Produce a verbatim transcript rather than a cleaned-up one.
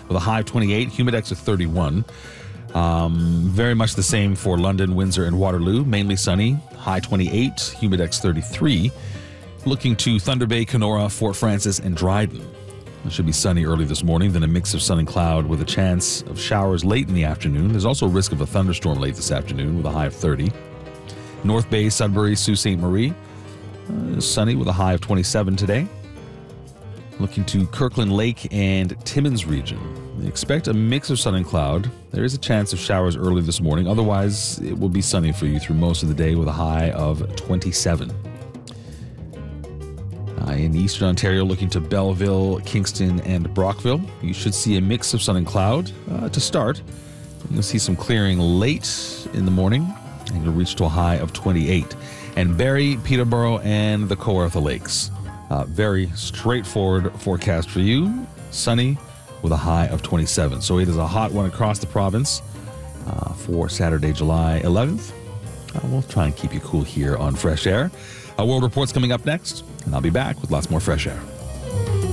with a high of twenty-eight, humidex of thirty-one. Um, very much the same for London, Windsor, and Waterloo. Mainly sunny, high twenty-eight, humidex thirty-three. Looking to Thunder Bay, Kenora, Fort Francis, and Dryden. It should be sunny early this morning, then a mix of sun and cloud with a chance of showers late in the afternoon. There's also a risk of a thunderstorm late this afternoon with a high of thirty. North Bay, Sudbury, Sault Ste. Marie, uh, sunny with a high of twenty-seven today. Looking to Kirkland Lake and Timmins region. Expect a mix of sun and cloud. There is a chance of showers early this morning. Otherwise, it will be sunny for you through most of the day with a high of twenty-seven. Uh, in eastern Ontario, looking to Belleville, Kingston, and Brockville. You should see a mix of sun and cloud uh, to start. You'll see some clearing late in the morning, and you'll reach to a high of twenty-eight. And Barrie, Peterborough, and the Kawartha Lakes. Uh, very straightforward forecast for you. Sunny with a high of twenty-seven. So it is a hot one across the province uh, for Saturday, July eleventh. Uh, we'll try and keep you cool here on Fresh Air. Our World Report's coming up next, and I'll be back with lots more Fresh Air.